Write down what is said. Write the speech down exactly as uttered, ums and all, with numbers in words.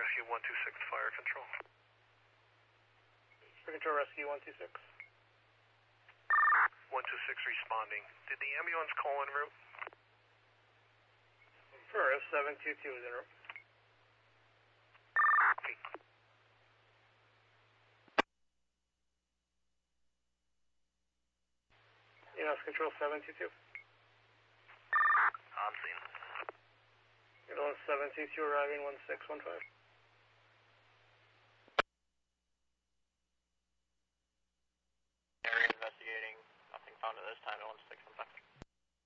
Rescue one two six, fire control. Fire control, rescue one two six. one two six responding. Did the ambulance call en route? First, seven two two is en route. Okay. E M S control seven two two. I'm seeing. Ambulance seven two two arriving one six one five. Area investigating. Nothing found at this time at one six one five.